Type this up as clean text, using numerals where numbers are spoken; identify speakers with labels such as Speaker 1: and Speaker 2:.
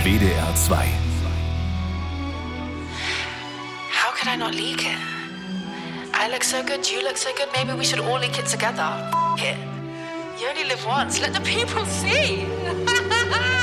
Speaker 1: WDR 2.
Speaker 2: How could I not leak it? I look so good, you look so good, maybe we should all leak it together. F it. You only live once, let the people see.